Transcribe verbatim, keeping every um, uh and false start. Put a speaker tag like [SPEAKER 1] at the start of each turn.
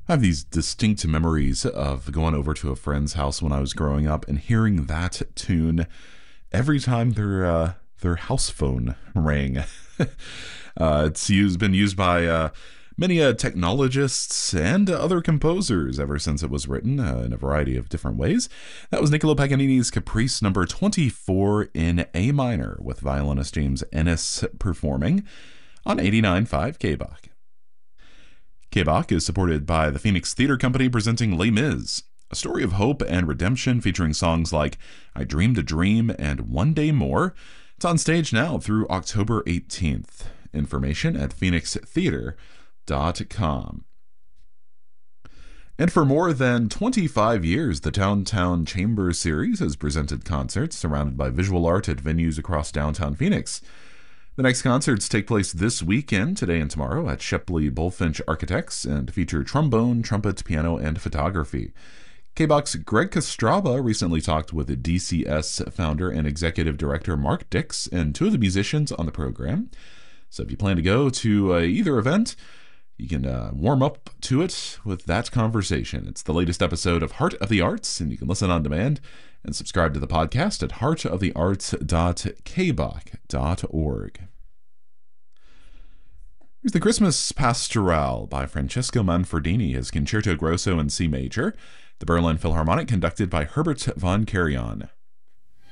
[SPEAKER 1] I have these distinct memories of going over to a friend's house when I was growing up and hearing that tune every time their uh, their house phone rang. uh, it's used, been used by uh, many uh, technologists and other composers ever since it was written uh, in a variety of different ways. That was Niccolo Paganini's Caprice number twenty-four in A minor, with violinist James Ennis performing on eighty-nine point five K B O C. K B O C is supported by the Phoenix Theater Company presenting Les Mis, a story of hope and redemption featuring songs like I Dreamed a Dream and One Day More. It's on stage now through October eighteenth. Information at phoenix theater dot com. And for more than twenty-five years, the Downtown Chamber Series has presented concerts surrounded by visual art at venues across downtown Phoenix. The next concerts take place this weekend, today and tomorrow, at Shepley Bullfinch Architects and feature trombone, trumpet, piano, and photography. K B O C's Greg Kostraba recently talked with D C S founder and executive director Mark Dix and two of the musicians on the program. So if you plan to go to uh, either event, you can uh, warm up to it with that conversation. It's the latest episode of Heart of the Arts, and you can listen on demand and subscribe to the podcast at heart of the arts dot k b o c dot org. Here's the Christmas Pastorale by Francesco Manfredini, his Concerto Grosso in C major, the Berlin Philharmonic conducted by Herbert von Karajan.